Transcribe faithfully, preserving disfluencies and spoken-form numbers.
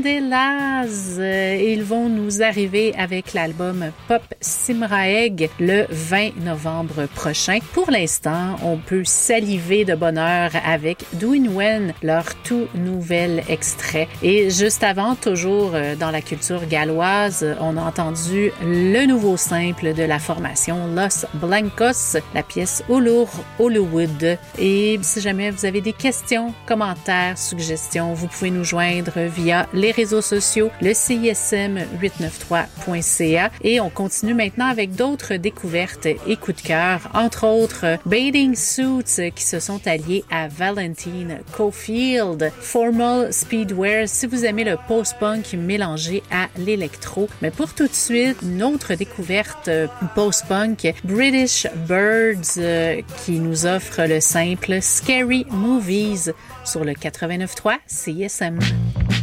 Vandellas. Ils vont nous arriver avec l'album Pop Simraeg le vingt novembre prochain. Pour l'instant, on peut saliver de bonheur avec Duin Wen, leur tout nouvel extrait. Et juste avant, toujours dans la culture galloise, on a entendu le nouveau simple de la formation Los Blancos, la pièce Olur Hollywood. Et si jamais vous avez des questions, commentaires, suggestions, vous pouvez nous joindre via les réseaux sociaux, le C I S M huit cent quatre-vingt-trois point C A. Et on continue maintenant avec d'autres découvertes et coups de cœur, entre autres Bathing Suits qui se sont alliés à Valentine Cofield, Formal Speedwear si vous aimez le post-punk mélangé à l'électro. Mais pour tout de suite, une autre découverte post-punk, British Birds euh, qui nous offre le simple Scary Movies sur le quatre-vingt-neuf point trois C I S M.